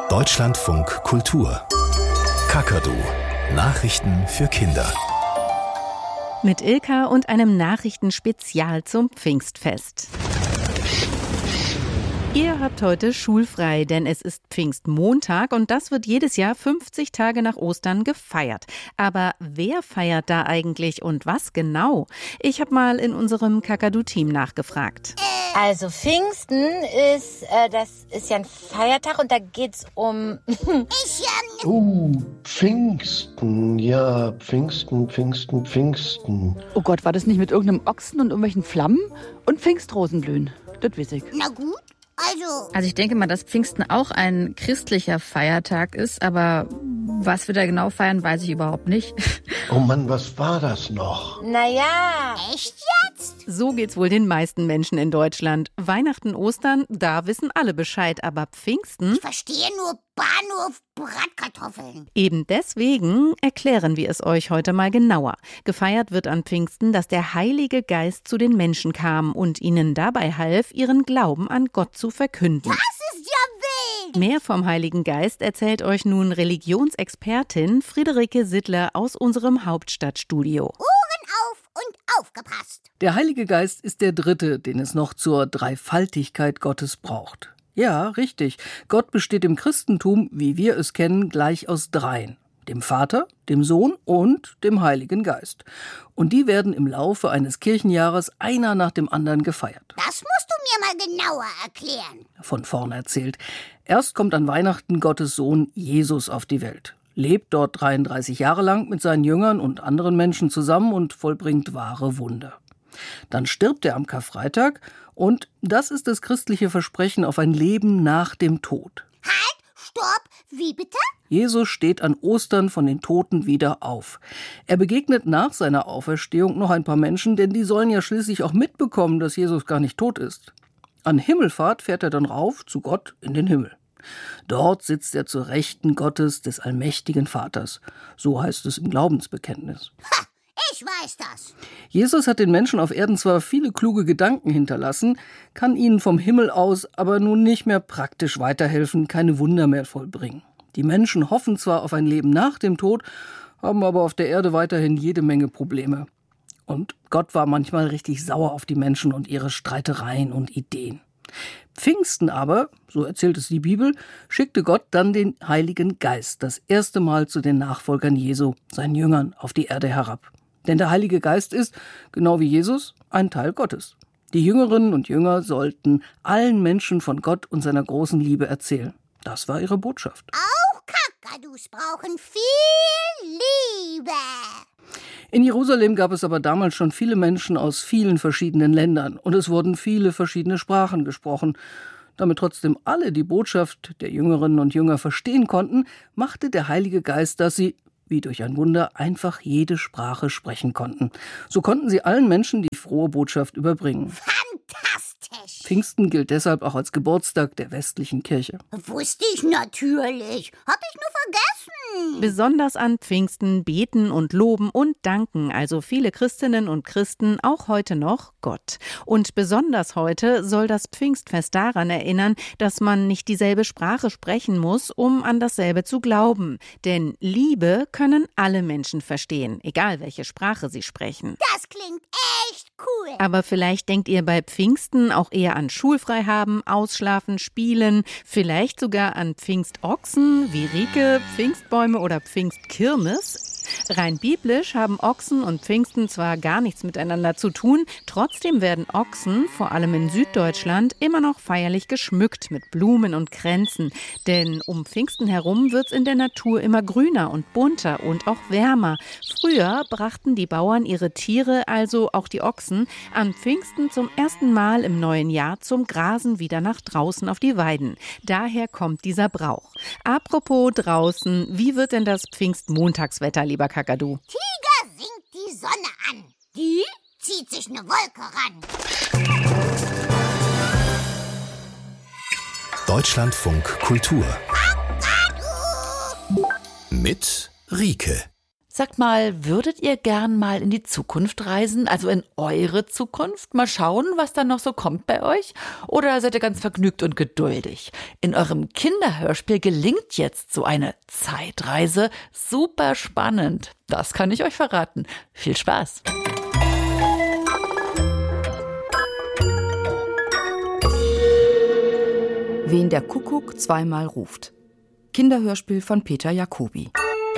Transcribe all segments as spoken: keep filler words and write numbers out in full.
Deutschlandfunk Kultur. Kakadu. Nachrichten für Kinder. Mit Ilka und einem Nachrichtenspezial zum Pfingstfest. Ihr habt heute schulfrei, denn es ist Pfingstmontag und das wird jedes Jahr fünfzig Tage nach Ostern gefeiert. Aber wer feiert da eigentlich und was genau? Ich habe mal in unserem Kakadu-Team nachgefragt. Also Pfingsten ist, äh, das ist ja ein Feiertag und da geht's um... ich, ähm... Oh, Pfingsten, ja, Pfingsten, Pfingsten, Pfingsten. Oh Gott, war das nicht mit irgendeinem Ochsen und irgendwelchen Flammen? Und Pfingstrosenblühen, das weiß ich. Na gut. Also. also ich denke mal, dass Pfingsten auch ein christlicher Feiertag ist, aber was wir da genau feiern, weiß ich überhaupt nicht. Oh Mann, was war das noch? Naja. Echt jetzt? So geht's wohl den meisten Menschen in Deutschland. Weihnachten, Ostern, da wissen alle Bescheid, aber Pfingsten? Ich verstehe nur Bahnhof Bratkartoffeln. Eben deswegen erklären wir es euch heute mal genauer. Gefeiert wird an Pfingsten, dass der Heilige Geist zu den Menschen kam und ihnen dabei half, ihren Glauben an Gott zu verkünden. Das ist ja wild! Mehr vom Heiligen Geist erzählt euch nun Religionsexpertin Friederike Sittler aus unserem Hauptstadtstudio. Ohren auf und aufgepasst! Der Heilige Geist ist der dritte, den es noch zur Dreifaltigkeit Gottes braucht. Ja, richtig. Gott besteht im Christentum, wie wir es kennen, gleich aus dreien. Dem Vater, dem Sohn und dem Heiligen Geist. Und die werden im Laufe eines Kirchenjahres einer nach dem anderen gefeiert. Das musst du mir mal genauer erklären. Von vorn erzählt. Erst kommt an Weihnachten Gottes Sohn Jesus auf die Welt. Lebt dort dreiunddreißig Jahre lang mit seinen Jüngern und anderen Menschen zusammen und vollbringt wahre Wunder. Dann stirbt er am Karfreitag und das ist das christliche Versprechen auf ein Leben nach dem Tod. Halt, stopp, wie bitte? Jesus steht an Ostern von den Toten wieder auf. Er begegnet nach seiner Auferstehung noch ein paar Menschen, denn die sollen ja schließlich auch mitbekommen, dass Jesus gar nicht tot ist. An Himmelfahrt fährt er dann rauf zu Gott in den Himmel. Dort sitzt er zur Rechten Gottes, des allmächtigen Vaters. So heißt es im Glaubensbekenntnis. Ha! Ich weiß das. Jesus hat den Menschen auf Erden zwar viele kluge Gedanken hinterlassen, kann ihnen vom Himmel aus aber nun nicht mehr praktisch weiterhelfen, keine Wunder mehr vollbringen. Die Menschen hoffen zwar auf ein Leben nach dem Tod, haben aber auf der Erde weiterhin jede Menge Probleme. Und Gott war manchmal richtig sauer auf die Menschen und ihre Streitereien und Ideen. Pfingsten aber, so erzählt es die Bibel, schickte Gott dann den Heiligen Geist das erste Mal zu den Nachfolgern Jesu, seinen Jüngern, auf die Erde herab. Denn der Heilige Geist ist, genau wie Jesus, ein Teil Gottes. Die Jüngerinnen und Jünger sollten allen Menschen von Gott und seiner großen Liebe erzählen. Das war ihre Botschaft. Auch Kakadus brauchen viel Liebe. In Jerusalem gab es aber damals schon viele Menschen aus vielen verschiedenen Ländern und es wurden viele verschiedene Sprachen gesprochen. Damit trotzdem alle die Botschaft der Jüngerinnen und Jünger verstehen konnten, machte der Heilige Geist, dass sie, wie durch ein Wunder, einfach jede Sprache sprechen konnten. So konnten sie allen Menschen die frohe Botschaft überbringen. Fantastisch! Pfingsten gilt deshalb auch als Geburtstag der westlichen Kirche. Wusste ich natürlich. Hab ich nur vergessen. Besonders an Pfingsten beten und loben und danken also viele Christinnen und Christen auch heute noch Gott. Und besonders heute soll das Pfingstfest daran erinnern, dass man nicht dieselbe Sprache sprechen muss, um an dasselbe zu glauben. Denn Liebe können alle Menschen verstehen, egal welche Sprache sie sprechen. Das klingt echt cool. Aber vielleicht denkt ihr bei Pfingsten auch eher an schulfrei haben, ausschlafen, spielen, vielleicht sogar an Pfingstochsen wie Rieke, Pfingstbäume oder Pfingstkirmes. Rein biblisch haben Ochsen und Pfingsten zwar gar nichts miteinander zu tun, trotzdem werden Ochsen, vor allem in Süddeutschland, immer noch feierlich geschmückt mit Blumen und Kränzen. Denn um Pfingsten herum wird's in der Natur immer grüner und bunter und auch wärmer. Früher brachten die Bauern ihre Tiere, also auch die Ochsen, an Pfingsten zum ersten Mal im neuen Jahr zum Grasen wieder nach draußen auf die Weiden. Daher kommt dieser Brauch. Apropos draußen, wie wird denn das Pfingstmontagswetter, lieber Kakadu? Tiger singt die Sonne an. Die zieht sich eine Wolke ran. Deutschlandfunk Kultur. Mit Rieke. Sagt mal, würdet ihr gern mal in die Zukunft reisen? Also in eure Zukunft? Mal schauen, was da noch so kommt bei euch? Oder seid ihr ganz vergnügt und geduldig? In eurem Kinderhörspiel gelingt jetzt so eine Zeitreise. Super spannend. Das kann ich euch verraten. Viel Spaß. Wen der Kuckuck zweimal ruft. Kinderhörspiel von Peter Jacobi.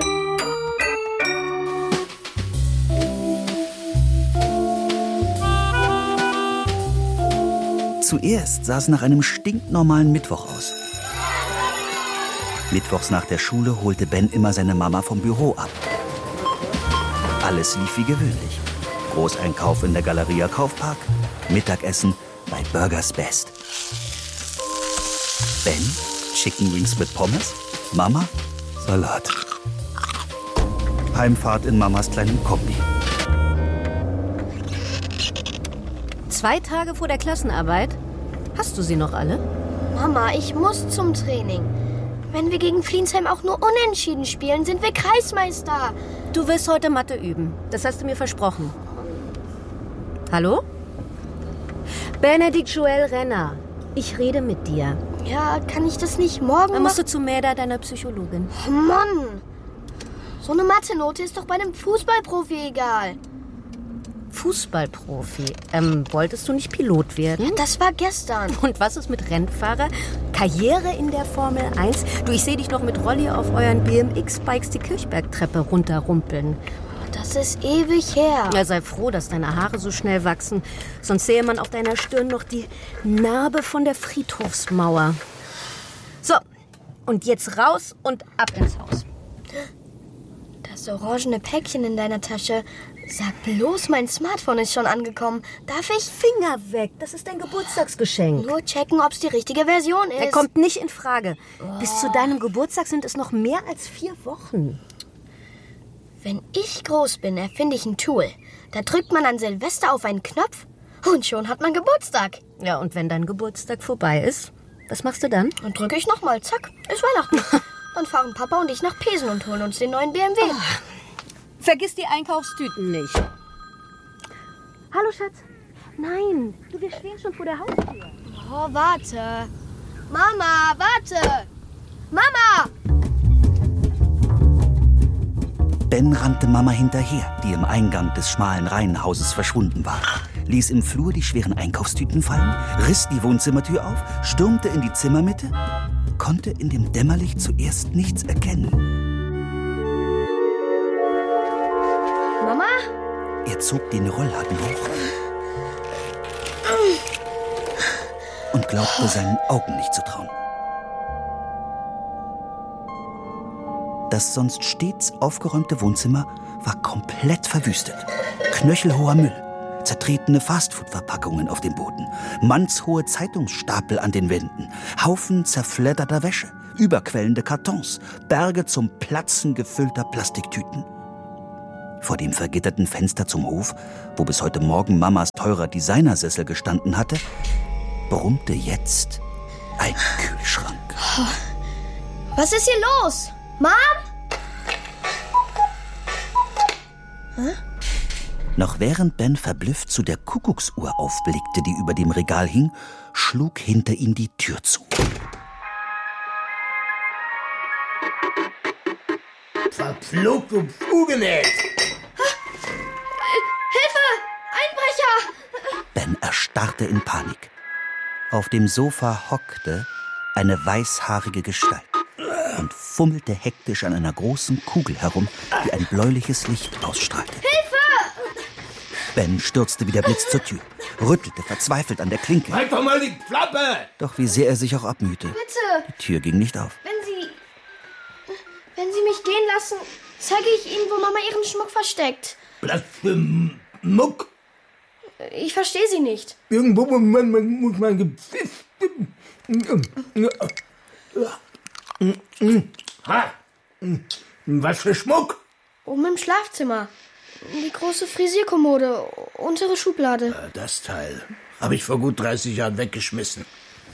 Zuerst sah es nach einem stinknormalen Mittwoch aus. Mittwochs nach der Schule holte Ben immer seine Mama vom Büro ab. Alles lief wie gewöhnlich. Großeinkauf in der Galeria Kaufpark, Mittagessen bei Burgers Best. Ben, Chicken Wings mit Pommes, Mama, Salat. Heimfahrt in Mamas kleinem Kombi. Zwei Tage vor der Klassenarbeit? Hast du sie noch alle? Mama, ich muss zum Training. Wenn wir gegen Fliensheim auch nur unentschieden spielen, sind wir Kreismeister. Du wirst heute Mathe üben. Das hast du mir versprochen. Hallo? Benedikt Joel Renner. Ich rede mit dir. Ja, kann ich das nicht morgen Dann musst du zu Mäder, deiner Psychologin. Oh Mann! So eine Mathe-Note ist doch bei einem Fußballprofi egal. Fußballprofi. Ähm, wolltest du nicht Pilot werden? Ja, das war gestern. Und was ist mit Rennfahrer? Karriere in der Formel eins? Du, ich sehe dich noch mit Rolli auf euren B M X-Bikes die Kirchbergtreppe runterrumpeln. Das ist ewig her. Ja, sei froh, dass deine Haare so schnell wachsen. Sonst sähe man auf deiner Stirn noch die Narbe von der Friedhofsmauer. So, und jetzt raus und ab ins Haus. Das orangene Päckchen in deiner Tasche. Sag bloß, mein Smartphone ist schon angekommen. Darf ich? Finger weg, das ist dein Geburtstagsgeschenk. Nur checken, ob es die richtige Version ist. Der kommt nicht in Frage. Oh. Bis zu deinem Geburtstag sind es noch mehr als vier Wochen. Wenn ich groß bin, erfinde ich ein Tool. Da drückt man an Silvester auf einen Knopf und schon hat man Geburtstag. Ja, und wenn dein Geburtstag vorbei ist, was machst du dann? Dann drücke ich nochmal, zack, ist Weihnachten. Dann fahren Papa und ich nach Pesen und holen uns den neuen B M W. Oh. Vergiss die Einkaufstüten nicht. Hallo, Schatz. Nein, du, wir stehen schon vor der Haustür. Oh, warte. Mama, warte. Mama! Ben rannte Mama hinterher, die im Eingang des schmalen Reihenhauses verschwunden war, ließ im Flur die schweren Einkaufstüten fallen, riss die Wohnzimmertür auf, stürmte in die Zimmermitte, konnte in dem Dämmerlicht zuerst nichts erkennen. Mama? Er zog den Rollladen hoch und glaubte seinen Augen nicht zu trauen. Das sonst stets aufgeräumte Wohnzimmer war komplett verwüstet. Knöchelhoher Müll, zertretene Fastfood-Verpackungen auf dem Boden, mannshohe Zeitungsstapel an den Wänden, Haufen zerfledderter Wäsche, überquellende Kartons, Berge zum Platzen gefüllter Plastiktüten. Vor dem vergitterten Fenster zum Hof, wo bis heute Morgen Mamas teurer Designersessel gestanden hatte, brummte jetzt ein Kühlschrank. Was ist hier los? Mom? Hä? Noch während Ben verblüfft zu der Kuckucksuhr aufblickte, die über dem Regal hing, schlug hinter ihm die Tür zu. Verflucht und Fugenät! Hilfe! Einbrecher! Ben erstarrte in Panik. Auf dem Sofa hockte eine weißhaarige Gestalt und fummelte hektisch an einer großen Kugel herum, die ein bläuliches Licht ausstrahlte. Hilfe! Ben stürzte wie der Blitz zur Tür, rüttelte verzweifelt an der Klinke. Halt doch mal die Klappe! Doch wie sehr er sich auch abmühte, Bitte! die Tür ging nicht auf. Wenn Sie... Wenn Sie mich gehen lassen, zeige ich Ihnen, wo Mama ihren Schmuck versteckt. Was für Muck? Ich verstehe Sie nicht. Irgendwo muss man gepfifft. Ha! Was für Schmuck? Oben im Schlafzimmer. Die große Frisierkommode, untere Schublade. Das Teil habe ich vor gut dreißig Jahren weggeschmissen.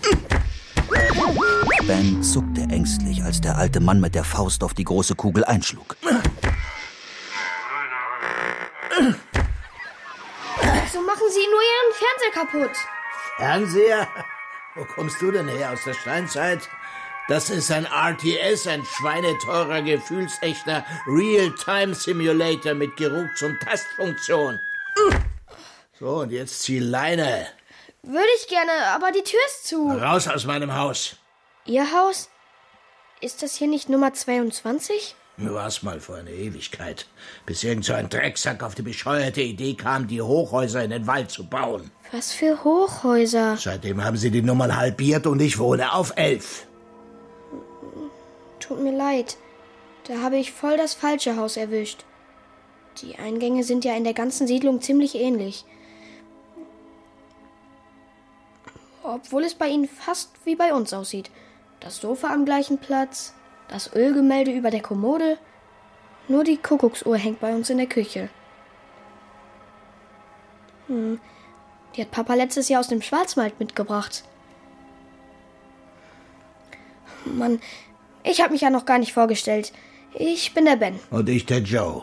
Ben zuckte ängstlich, als der alte Mann mit der Faust auf die große Kugel einschlug. machen Sie nur Ihren Fernseher kaputt. Fernseher? Wo kommst du denn her, aus der Steinzeit? Das ist ein R T S, ein schweineteurer, gefühlsechter Real-Time-Simulator mit Geruchs- und Tastfunktion. So, und jetzt zieh Leine. Würde ich gerne, aber die Tür ist zu. Raus aus meinem Haus. Ihr Haus? Ist das hier nicht Nummer zweiundzwanzig? Mir war's mal vor einer Ewigkeit, bis irgend so ein Drecksack auf die bescheuerte Idee kam, die Hochhäuser in den Wald zu bauen. Was für Hochhäuser? Seitdem haben sie die Nummern halbiert und ich wohne auf elf. Tut mir leid. Da habe ich voll das falsche Haus erwischt. Die Eingänge sind ja in der ganzen Siedlung ziemlich ähnlich. Obwohl es bei Ihnen fast wie bei uns aussieht. Das Sofa am gleichen Platz, das Ölgemälde über der Kommode. Nur die Kuckucksuhr hängt bei uns in der Küche. Hm, die hat Papa letztes Jahr aus dem Schwarzwald mitgebracht. Mann, ich habe mich ja noch gar nicht vorgestellt. Ich bin der Ben. Und ich der Joe.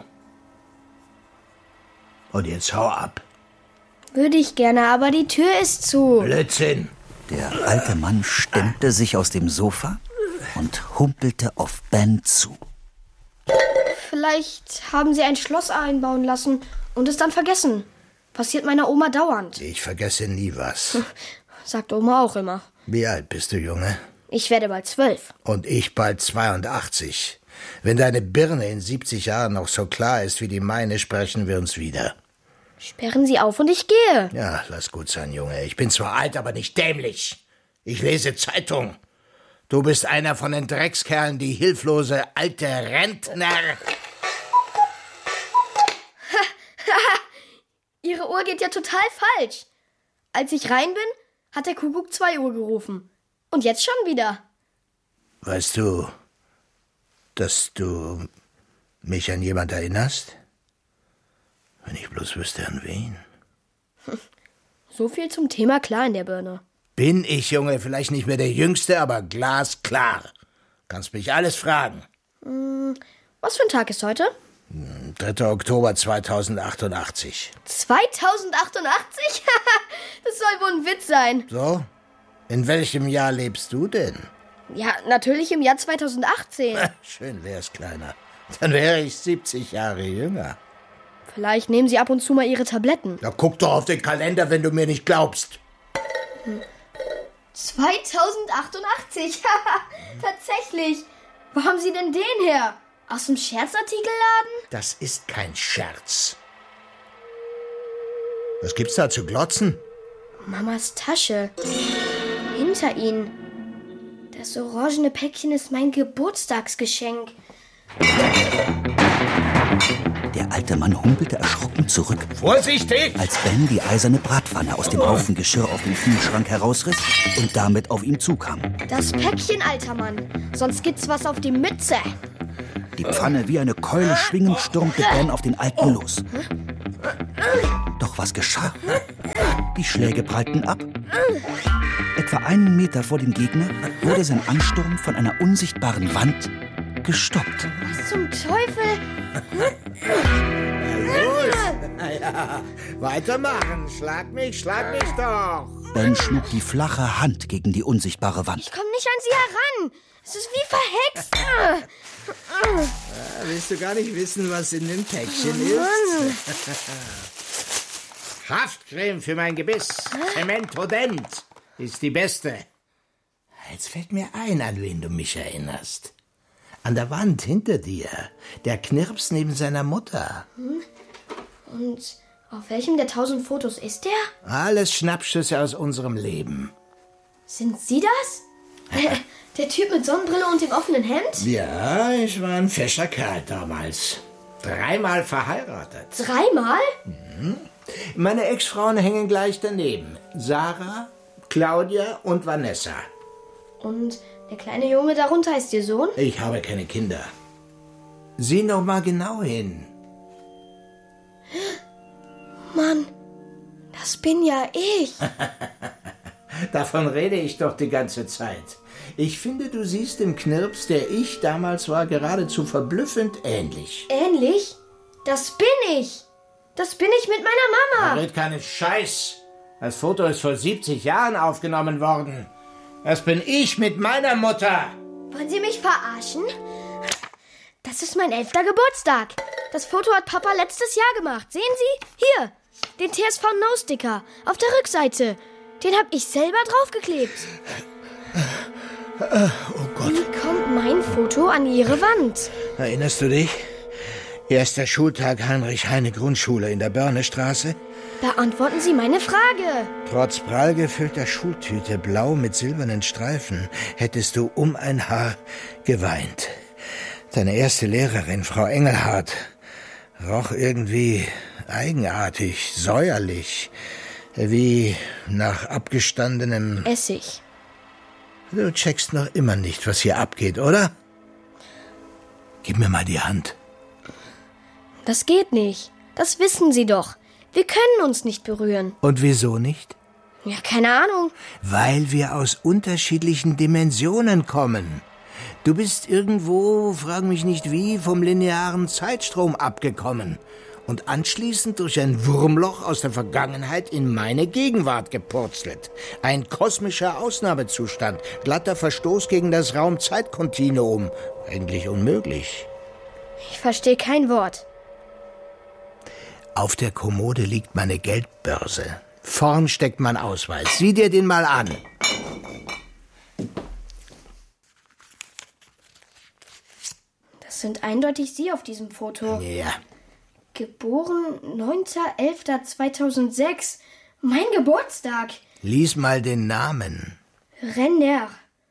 Und jetzt hau ab. Würde ich gerne, aber die Tür ist zu. Blödsinn. Der alte Mann stemmte sich aus dem Sofa und humpelte auf Ben zu. Vielleicht haben Sie ein Schloss einbauen lassen und es dann vergessen. Passiert meiner Oma dauernd. Ich vergesse nie was. Sagt Oma auch immer. Wie alt bist du, Junge? Ich werde bald zwölf. Und ich bald zweiundachtzig. Wenn deine Birne in siebzig Jahren noch so klar ist wie die meine, sprechen wir uns wieder. Sperren Sie auf und ich gehe. Ja, lass gut sein, Junge. Ich bin zwar alt, aber nicht dämlich. Ich lese Zeitung. Du bist einer von den Dreckskerlen, die hilflose alte Rentner. Ihre Uhr geht ja total falsch. Als ich rein bin, hat der Kuckuck zwei Uhr gerufen. Und jetzt schon wieder. Weißt du, dass du mich an jemand erinnerst? Wenn ich bloß wüsste, an wen. So viel zum Thema klar in der Birne. Bin ich, Junge, vielleicht nicht mehr der Jüngste, aber glasklar. Kannst mich alles fragen. Hm, was für ein Tag ist heute? dritter Oktober zweitausendachtundachtzig. zweitausendachtundachtzig? Das soll wohl ein Witz sein. So? In welchem Jahr lebst du denn? Ja, natürlich im Jahr zweitausendachtzehn. Schön wär's, Kleiner. Dann wäre ich siebzig Jahre jünger. Vielleicht nehmen Sie ab und zu mal Ihre Tabletten. Na, guck doch auf den Kalender, wenn du mir nicht glaubst. Hm. zweitausendachtundachtzig? Tatsächlich. Wo haben Sie denn den her? Aus dem Scherzartikelladen? Das ist kein Scherz. Was gibt's da zu glotzen? Mamas Tasche. Hinter Ihnen. Das orangene Päckchen ist mein Geburtstagsgeschenk. Der alte Mann humpelte erschrocken zurück. Vorsichtig! Als Ben die eiserne Bratpfanne aus dem Haufen Geschirr auf dem Kühlschrank herausriss und damit auf ihn zukam. Das Päckchen, alter Mann. Sonst gibt's was auf die Mütze. Die Pfanne wie eine Keule schwingend stürmte Ben auf den Alten los. Doch was geschah? Die Schläge prallten ab. Etwa einen Meter vor dem Gegner wurde sein Ansturm von einer unsichtbaren Wand gestoppt. Was zum Teufel? Los! Ja, weitermachen. Schlag mich, schlag mich doch. Ben schlug die flache Hand gegen die unsichtbare Wand. Ich komm nicht an Sie heran. Es ist wie verhext. Ja, willst du gar nicht wissen, was in dem Päckchen oh, ist? Haftcreme für mein Gebiss. Cementodent ist die beste. Jetzt fällt mir ein, an wen du mich erinnerst. An der Wand hinter dir. Der Knirps neben seiner Mutter. Und auf welchem der tausend Fotos ist der? Alles Schnappschüsse aus unserem Leben. Sind Sie das? Der, der Typ mit Sonnenbrille und dem offenen Hemd? Ja, ich war ein fescher Kerl damals. Dreimal verheiratet. Dreimal? Mhm. Meine Ex-Frauen hängen gleich daneben. Sarah, Claudia und Vanessa. Und der kleine Junge darunter ist Ihr Sohn? Ich habe keine Kinder. Sieh noch mal genau hin. Mann, das bin ja ich. Davon rede ich doch die ganze Zeit. Ich finde, du siehst dem Knirps, der ich damals war, geradezu verblüffend ähnlich. Ähnlich? Das bin ich. Das bin ich mit meiner Mama. Red keinen Scheiß. Das Foto ist vor siebzig Jahren aufgenommen worden. Das bin ich mit meiner Mutter. Wollen Sie mich verarschen? Das ist mein elfter Geburtstag. Das Foto hat Papa letztes Jahr gemacht. Sehen Sie? Hier, den T S V-No-Sticker auf der Rückseite. Den habe ich selber draufgeklebt. Oh Gott. Wie kommt mein Foto an Ihre Wand? Erinnerst du dich? Erster Schultag Heinrich-Heine-Grundschule in der Börnestraße. Beantworten Sie meine Frage. Trotz prall gefüllter Schultüte, blau mit silbernen Streifen, hättest du um ein Haar geweint. Deine erste Lehrerin, Frau Engelhardt, roch irgendwie eigenartig, säuerlich, wie nach abgestandenem Essig. Du checkst noch immer nicht, was hier abgeht, oder? Gib mir mal die Hand. Das geht nicht. Das wissen Sie doch. Wir können uns nicht berühren. Und wieso nicht? Ja, keine Ahnung. Weil wir aus unterschiedlichen Dimensionen kommen. Du bist irgendwo, frag mich nicht wie, vom linearen Zeitstrom abgekommen und anschließend durch ein Wurmloch aus der Vergangenheit in meine Gegenwart gepurzelt. Ein kosmischer Ausnahmezustand, glatter Verstoß gegen das Raum-Zeit-Kontinuum. Eigentlich unmöglich. Ich verstehe kein Wort. Auf der Kommode liegt meine Geldbörse. Vorn steckt mein Ausweis. Sieh dir den mal an. Das sind eindeutig Sie auf diesem Foto. Ja. Geboren neunter elfter zweitausendsechs. Mein Geburtstag. Lies mal den Namen. Renner.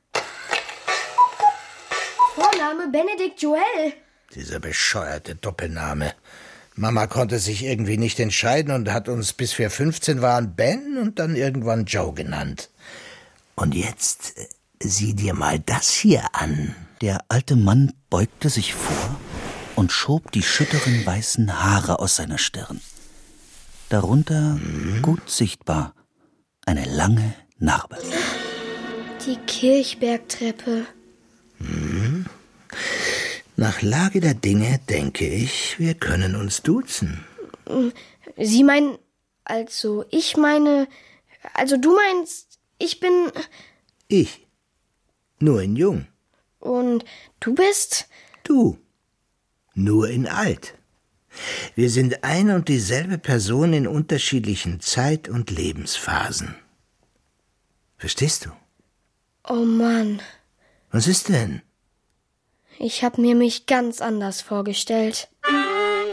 Vorname Benedikt Joel. Dieser bescheuerte Doppelname. Mama konnte sich irgendwie nicht entscheiden und hat uns, bis wir fünfzehn waren, Ben und dann irgendwann Joe genannt. Und jetzt äh, sieh dir mal das hier an. Der alte Mann beugte sich vor und schob die schütteren weißen Haare aus seiner Stirn. Darunter, mhm. gut sichtbar, eine lange Narbe. Die Kirchbergtreppe. Mhm. Nach Lage der Dinge denke ich, wir können uns duzen. Sie meinen, also ich meine, also du meinst, ich bin... Ich. Nur in jung. Und du bist? Du. Nur in alt. Wir sind ein und dieselbe Person in unterschiedlichen Zeit- und Lebensphasen. Verstehst du? Oh Mann. Was ist denn? Ich hab mir mich ganz anders vorgestellt.